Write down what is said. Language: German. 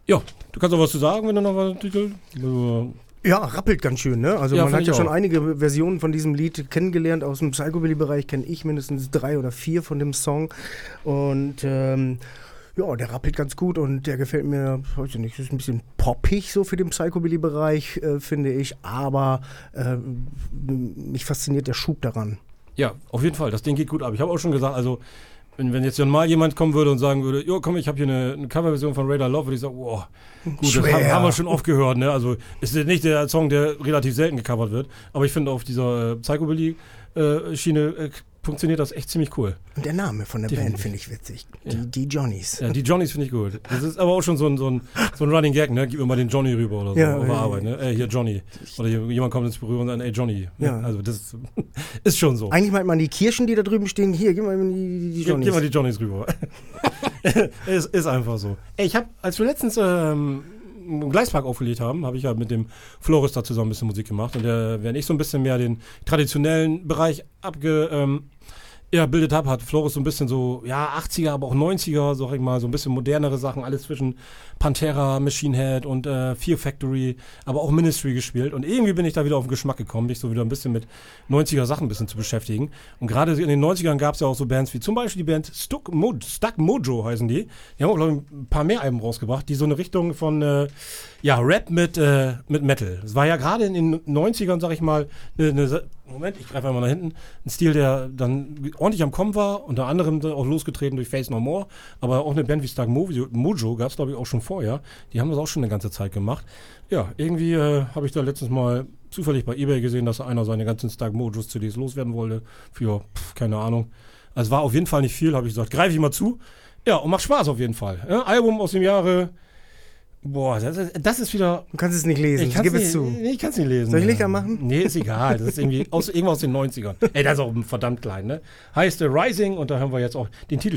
Ja, du kannst auch was zu sagen, wenn du noch was Titel. Ja, rappelt ganz schön, ne? Also Ja, man hat find ja ich schon auch. einige Versionen von diesem Lied kennengelernt. Aus dem Psychobilly-Bereich kenne ich mindestens 3 oder 4 von dem Song. Und ja, der rappelt ganz gut und der gefällt mir, weiß ich nicht, ist ein bisschen poppig so für den Psychobilly-Bereich, finde ich. Aber mich fasziniert der Schub daran. Ja, auf jeden Fall, das Ding geht gut ab. Ich habe auch schon gesagt, also wenn jetzt mal jemand kommen würde und sagen würde, jo komm, ich habe hier eine Coverversion von Radar Love, würde ich sagen, wow, gut, das haben wir schon oft gehört, ne? Also ist nicht der Song, der relativ selten gecovert wird, aber ich finde auf dieser Psychobilly-Schiene funktioniert das echt ziemlich cool. Und der Name von der Definitiv. Band finde ich witzig. Ja. Die Johnnies. Ja, die Johnnies finde ich gut. Das ist aber auch schon so ein Running Gag, ne? Gib mir mal den Johnny rüber oder so Ja, auf der Arbeit, ne? Ey, hier Johnny. Oder jemand kommt ins Büro und sagt, ey Johnny. Ja. Also das ist schon so. Eigentlich meint man die Kirschen, die da drüben stehen, hier, gib mal die Johnnies. Gib mal die Johnnies rüber. ist einfach so. Ey, als wir letztens im Gleispark aufgelegt haben, habe ich ja mit dem Floris da zusammen ein bisschen Musik gemacht. Und während ich so ein bisschen mehr den traditionellen Bereich bildet habe, hat Floris so ein bisschen so, ja, 80er, aber auch 90er, sag ich mal, so ein bisschen modernere Sachen, alles zwischen Pantera, Machine Head und Fear Factory, aber auch Ministry gespielt. Und irgendwie bin ich da wieder auf den Geschmack gekommen, mich so wieder ein bisschen mit 90er Sachen ein bisschen zu beschäftigen. Und gerade in den 90ern gab es ja auch so Bands wie zum Beispiel die Band Stuck Mojo heißen die. Die haben auch, glaube ich, ein paar mehr Alben rausgebracht, die so eine Richtung von Rap mit Metal. Es war ja gerade in den 90ern, sag ich mal, Moment, ich greife einmal nach hinten. Ein Stil, der dann ordentlich am Kommen war, unter anderem auch losgetreten durch Faith No More, aber auch eine Band wie Stuck Mojo gab es, glaube ich, auch schon vorher. Die haben das auch schon eine ganze Zeit gemacht. Ja, irgendwie habe ich da letztens mal zufällig bei eBay gesehen, dass einer seine ganzen Stuck Mojos CDs loswerden wollte. Für, keine Ahnung. Also war auf jeden Fall nicht viel, habe ich gesagt, greife ich mal zu. Ja, und macht Spaß auf jeden Fall. Ja, Album aus dem Jahre. Boah, das ist wieder. Du kannst es nicht lesen, Ich gib es zu. Nee, ich kann es nicht lesen. Soll ich Lichter machen? Nee, ist egal. Das ist irgendwas aus den 90ern. Ey, das ist auch verdammt klein, ne? Heißt Rising und da hören wir jetzt auch den Titel.